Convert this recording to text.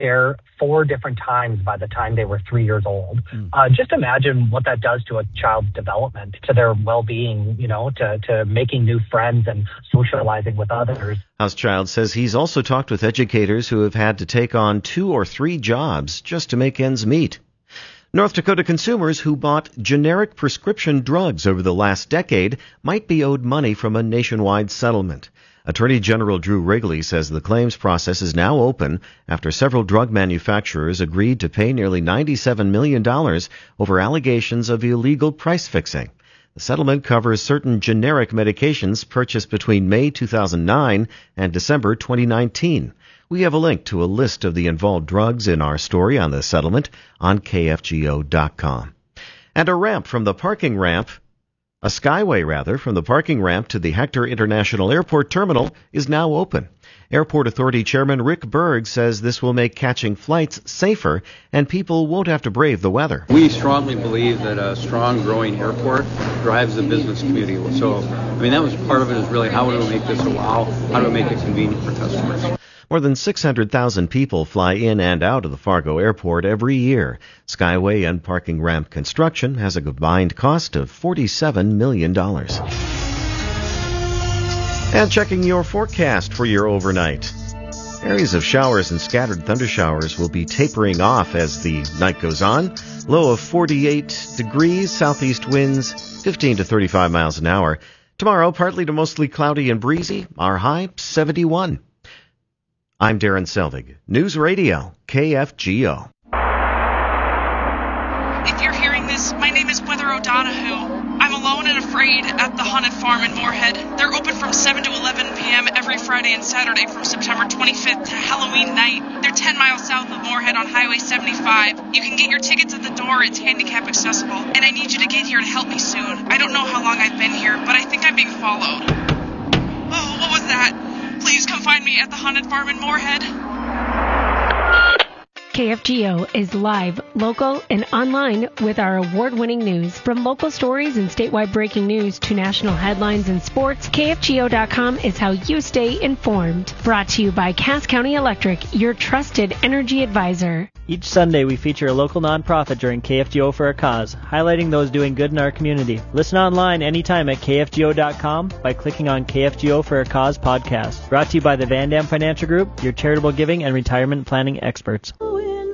air 4 different times by the time they were 3 years old. Just imagine what that does to a child's development, to their well-being, to making new friends and socializing with others. Hauschild says he's also talked with educators who have had to take on 2 or 3 jobs just to make ends meet. North Dakota consumers who bought generic prescription drugs over the last decade might be owed money from a nationwide settlement. Attorney General Drew Wrigley says the claims process is now open after several drug manufacturers agreed to pay nearly $97 million over allegations of illegal price fixing. The settlement covers certain generic medications purchased between May 2009 and December 2019. We have a link to a list of the involved drugs in our story on the settlement on KFGO.com. And a skyway from the parking ramp to the Hector International Airport Terminal is now open. Airport Authority Chairman Rick Berg says this will make catching flights safer and people won't have to brave the weather. We strongly believe that a strong, growing airport drives the business community. So, that was part of it, is really how do we make this a wow? How do we make it convenient for customers? More than 600,000 people fly in and out of the Fargo Airport every year. Skyway and parking ramp construction has a combined cost of $47 million. And checking your forecast for your overnight. Areas of showers and scattered thundershowers will be tapering off as the night goes on. Low of 48 degrees, southeast winds 15 to 35 miles an hour. Tomorrow, partly to mostly cloudy and breezy. Our high, 71. I'm Darren Selvig, News Radio, KFGO. If you're hearing this, my name is Heather O'Donohue. I'm alone and afraid at the Haunted Farm in Moorhead. They're open from 7 to 11 p.m. every Friday and Saturday from September 25th to Halloween night. They're 10 miles south of Moorhead on Highway 75. You can get your tickets at the door. It's handicap accessible. And I need you to get here to help me soon. I don't know how long I've been here, but I think I'm being followed. Oh, what was that? Please come find me at the Haunted Farm in Moorhead. KFGO is live, local, and online with our award-winning news. From local stories and statewide breaking news to national headlines and sports, KFGO.com is how you stay informed. Brought to you by Cass County Electric, your trusted energy advisor. Each Sunday, we feature a local nonprofit during KFGO for a Cause, highlighting those doing good in our community. Listen online anytime at KFGO.com by clicking on KFGO for a Cause podcast. Brought to you by the Van Dam Financial Group, your charitable giving and retirement planning experts.